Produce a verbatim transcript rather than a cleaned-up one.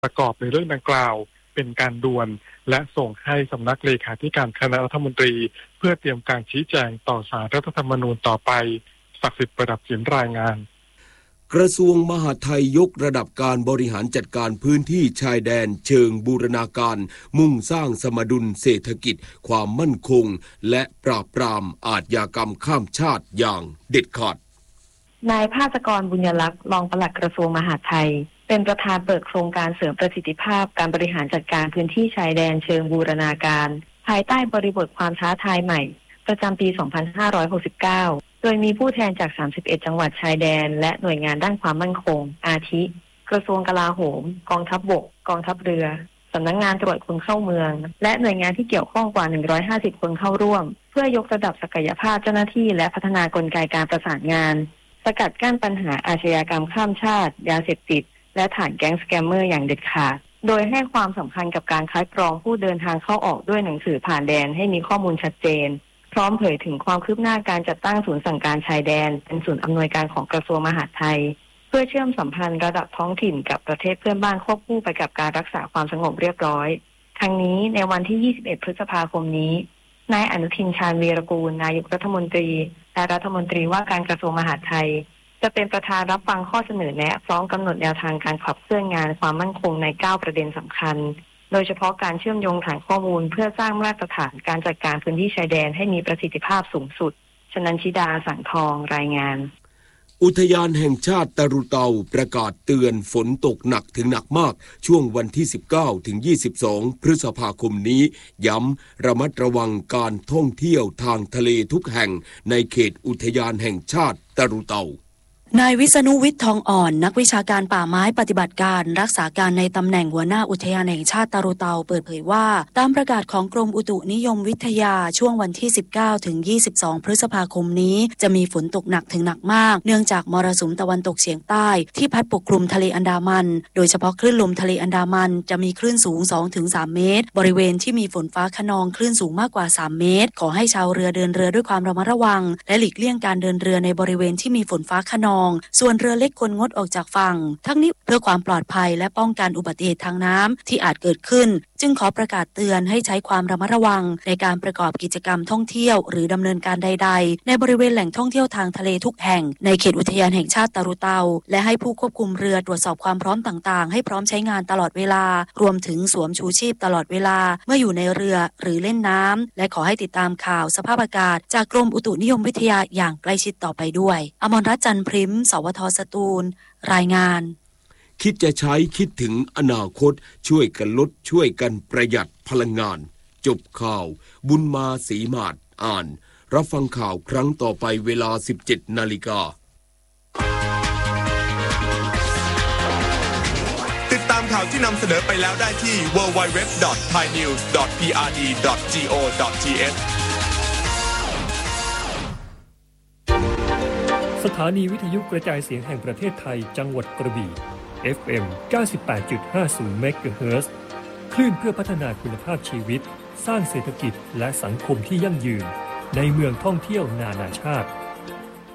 ประกอบในเรื่องดังกล่าวเป็นการด่วนและส่งให้สำนักเลขาธิการคณะรัฐมนตรีเพื่อเตรียมการชี้แจงต่อศาลรัฐธรรมนูญต่อไปศักดิ์สิทธิ์ประดับศิลป์รายงานกระทรวงมหาดไทยยกระดับการบริหารจัดการพื้นที่ชายแดนเชิงบูรณาการมุ่งสร้างสมดุลเศรษฐกิจความมั่นคงและปราบปรามอาชญากรรมข้ามชาติอย่างเด็ดขาดนายภาสกรบุญยลักษณ์รองปลัดกระทรวงมหาดไทยเป็นประธานเปิดโครงการเสริมประสิทธิภาพการบริหารจัดการพื้นที่ชายแดนเชิงบูรณาการภายใต้บริบทความท้าทายใหม่ประจำปี สองพันห้าร้อยหกสิบเก้า โดยมีผู้แทนจาก สามสิบเอ็ด จังหวัดชายแดนและหน่วยงานด้านความมั่นคงอาทิ กระทรวงกลาโหมกองทัพบกกองทัพเรือสำนักงานตรวจคนเข้าเมืองและหน่วยงานที่เกี่ยวข้องกว่าหนึ่งร้อยห้าสิบคนเข้าร่วมเพื่อยกระดับศักยภาพเจ้าหน้าที่และพัฒนากลไกการประสานงานสกัดกั้นปัญหาอาชญากรรมข้ามชาติยาเสพติดและฐานแก๊งสแกมเมอร์อย่างเด็ดขาดโดยให้ความสำคัญกับการคัดกรองผู้เดินทางเข้าออกด้วยหนังสือผ่านแดนให้มีข้อมูลชัดเจนพร้อมเผยถึงความคืบหน้าการจัดตั้งศูนย์สั่งการชายแดนเป็นศูนย์อำนวยการของกระทรวงมหาดไทยเพื่อเชื่อมสัมพันธ์ระดับท้องถิ่นกับประเทศเพื่อนบ้านควบคู่ไปกับการรักษาความสงบเรียบร้อยทั้งนี้ในวันที่ยี่สิบเอ็ดพฤษภาคมนี้นายอนุทินชาญวีรกูลนายกรัฐมนตรีและรัฐมนตรีว่าการกระทรวงมหาดไทยจะเป็นประธานรับฟังข้อเสนอแนะพร้อมกำหนดแนวทางการขับเคลื่อนงานความมั่นคงในเก้าประเด็นสำคัญโดยเฉพาะการเชื่อมโยงฐานข้อมูลเพื่อสร้างมาตรฐานการจัดการพื้นที่ชายแดนให้มีประสิทธิภาพสูงสุดชนันชิดาสังทองรายงานอุทยานแห่งชาติตะรุเตาประกาศเตือนฝนตกหนักถึงหนักมากช่วงวันที่สิบเก้าถึงยี่สิบสองพฤษภาคมนี้ย้ำระมัดระวังการท่องเที่ยวทางทะเลทุกแห่งในเขตอุทยานแห่งชาติตะรุเตานายวิษณุวิทย์ทองอ่อนนักวิชาการป่าไม้ปฏิบัติการรักษาการในตำแหน่งหัวหน้าอุทยานแห่งชาติตะรุเตาเปิดเผยว่าตามประกาศของกรมอุตุนิยมวิทยาช่วงวันที่สิบเก้าถึงยี่สิบสองพฤษภาคมนี้จะมีฝนตกหนักถึงหนักมากเนื่องจากมรสุมตะวันตกเฉียงใต้ที่พัดปกคลุมทะเลอันดามันโดยเฉพาะคลื่นลมทะเลอันดามันจะมีคลื่นสูง สองถึงสาม เมตรบริเวณที่มีฝนฟ้าคะนองคลื่นสูงมากกว่าสามเมตรขอให้ชาวเรือเดินเรือด้วยความระมัดระวังและหลีกเลี่ยงการเดินเรือในบริเวณที่มีฝนฟ้าคะนองส่วนเรือเล็กควรงดออกจากฝั่งทั้งนี้เพื่อความปลอดภัยและป้องกันอุบัติเหตุทางน้ำที่อาจเกิดขึ้นจึงขอประกาศเตือนให้ใช้ความระมัดระวังในการประกอบกิจกรรมท่องเที่ยวหรือดำเนินการใดๆในบริเวณแหล่งท่องเที่ยวทางทะเลทุกแห่งในเขตอุทยานแห่งชาติตะรุเตาและให้ผู้ควบคุมเรือตรวจสอบความพร้อมต่างๆให้พร้อมใช้งานตลอดเวลารวมถึงสวมชูชีพตลอดเวลาเมื่ออยู่ในเรือหรือเล่นน้ำและขอให้ติดตามข่าวสภาพอากาศจากกรมอุตุนิยมวิทยาอย่างใกล้ชิดต่อไปด้วยอมรรัตน์จันทร์พริมสวทสตูลรายงานคิดจะใช้คิดถึงอนาคตช่วยกันลดช่วยกันประหยัดพลังงานจบข่าวบุญมาศรีมาศอ่านรับฟังข่าวครั้งต่อไปเวลา สิบเจ็ดนาฬิกาติดตามข่าวที่นำเสนอไปแล้วได้ที่ ดับเบิลยู ดับเบิลยู ดับเบิลยู ดอท ไทยนิวส์ ดอท พี อาร์ ดี ดอท จี โอ ดอท ที เอชสถานีวิทยุกระจายเสียงแห่งประเทศไทยจังหวัดกระบี่ เอฟ เอ็ม เก้าสิบแปดจุดห้าศูนย์ เมกะเฮิรตซ์ คลื่นเพื่อพัฒนาคุณภาพชีวิตสร้างเศรษฐกิจและสังคมที่ยั่งยืนในเมืองท่องเที่ยวนานาชาติ